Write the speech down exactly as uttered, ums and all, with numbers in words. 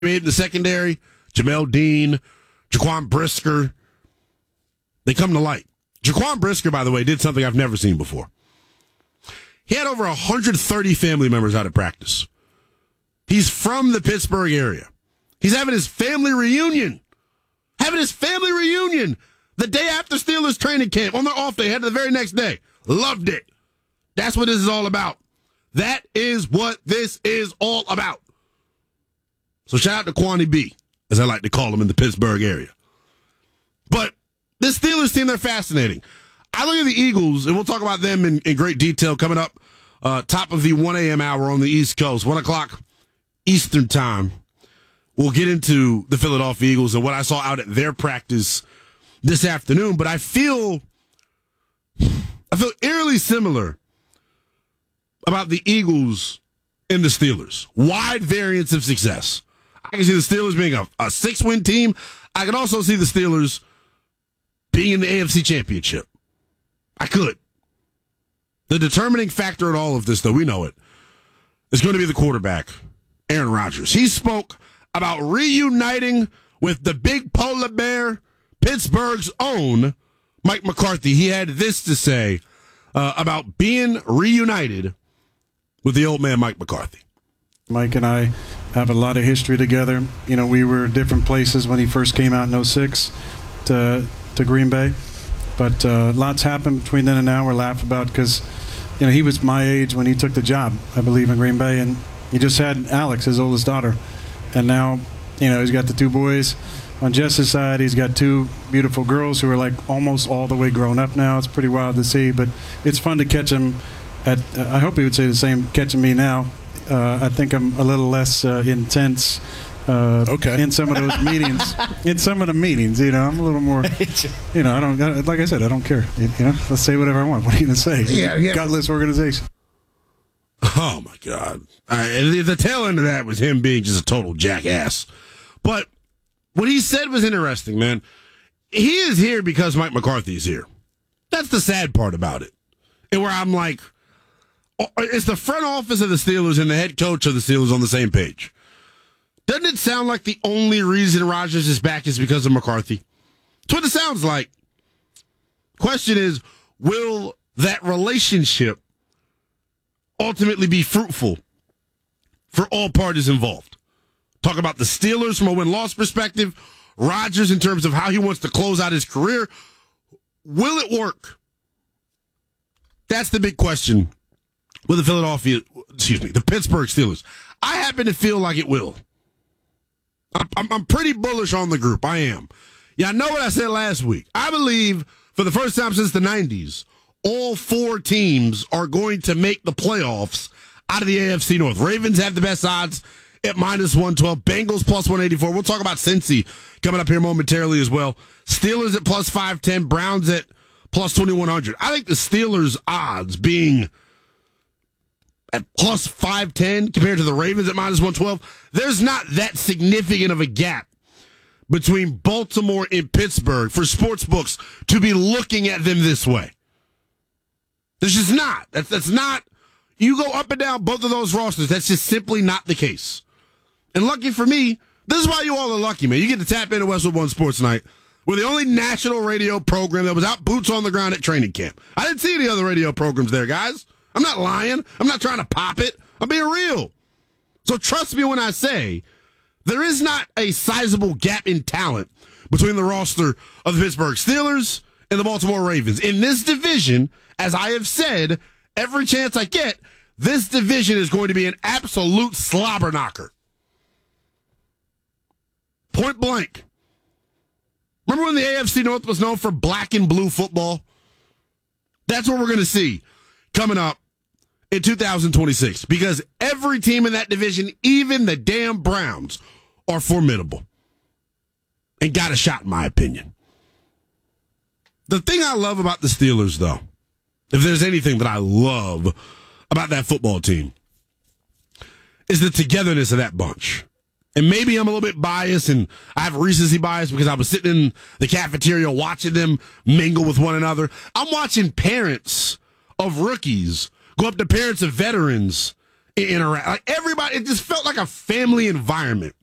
made in the secondary, Jamel Dean, Jaquan Brisker, they come to light. Jaquan Brisker, by the way, did something I've never seen before. He had over one hundred thirty family members out at practice. He's from the Pittsburgh area. He's having his family reunion. Having his family reunion the day after Steelers training camp on their off day, had the very next day. Loved it. That's what this is all about. That is what this is all about. So shout out to Kwani B, as I like to call him in the Pittsburgh area. But this Steelers team, they're fascinating. I look at the Eagles, and we'll talk about them in, in great detail coming up. Uh, top of the one a.m. hour on the East Coast, one o'clock Eastern time. We'll get into the Philadelphia Eagles and what I saw out at their practice this afternoon. But I feel, I feel eerily similar about the Eagles and the Steelers. Wide variance of success. I can see the Steelers being a, a six-win team. I can also see the Steelers being in the A F C Championship. I could. The determining factor in all of this, though, we know it, is going to be the quarterback, Aaron Rodgers. He spoke about reuniting with the big polar bear, Pittsburgh's own Mike McCarthy. He had this to say uh, about being reunited with the old man, Mike McCarthy. Mike and I have a lot of history together. You know, we were different places when he first came out in oh six to, to Green Bay. But uh, lots happened between then and now. We're laughing about because, you know, he was my age when he took the job, I believe, in Green Bay. And he just had Alex, his oldest daughter. And now, you know, he's got the two boys. On Jess's side, he's got two beautiful girls who are like almost all the way grown up now. It's pretty wild to see, but it's fun to catch him at, uh, I hope he would say the same, catching me now. Uh, I think I'm a little less uh, intense uh, okay. in some of those meetings. In some of the meetings, you know, I'm a little more, you know, I don't, like I said, I don't care. You know, let's say whatever I want. What are you going to say? Yeah, yeah. Godless organization. Oh, my God. Uh, the tail end of that was him being just a total jackass. But what he said was interesting, man. He is here because Mike McCarthy is here. That's the sad part about it. And where I'm like, it's the front office of the Steelers and the head coach of the Steelers on the same page. Doesn't it sound like the only reason Rodgers is back is because of McCarthy? That's what it sounds like. Question is, will that relationship ultimately be fruitful for all parties involved? Talk about the Steelers from a win-loss perspective, Rodgers in terms of how he wants to close out his career. Will it work? That's the big question with the Philadelphia, excuse me, the Pittsburgh Steelers. I happen to feel like it will. I'm, I'm, I'm pretty bullish on the group. I am. Yeah, I know what I said last week. I believe for the first time since the nineties, all four teams are going to make the playoffs out of the A F C North. Ravens have the best odds at minus one twelve. Bengals plus one eighty-four. We'll talk about Cincy coming up here momentarily as well. Steelers at plus five ten. Browns at plus twenty-one hundred. I think the Steelers' odds being at plus five ten compared to the Ravens at minus one twelve, there's not that significant of a gap between Baltimore and Pittsburgh for sports books to be looking at them this way. There's just not. That's, that's not. You go up and down both of those rosters. That's just simply not the case. And lucky for me, this is why you all are lucky, man. You get to tap into Westwood One Sports Night. We're the only national radio program that was out boots on the ground at training camp. I didn't see any other radio programs there, guys. I'm not lying. I'm not trying to pop it. I'm being real. So trust me when I say there is not a sizable gap in talent between the roster of the Pittsburgh Steelers and the Baltimore Ravens. In this division, as I have said, every chance I get, this division is going to be an absolute slobber knocker. Point blank. Remember when the A F C North was known for black and blue football? That's what we're going to see coming up in two thousand twenty-six, because every team in that division, even the damn Browns, are formidable and got a shot, in my opinion. The thing I love about the Steelers, though, if there's anything that I love about that football team, is the togetherness of that bunch. And maybe I'm a little bit biased, and I have recency bias because I was sitting in the cafeteria watching them mingle with one another. I'm watching parents of rookies go up to parents of veterans, interact. Like everybody, it just felt like a family environment.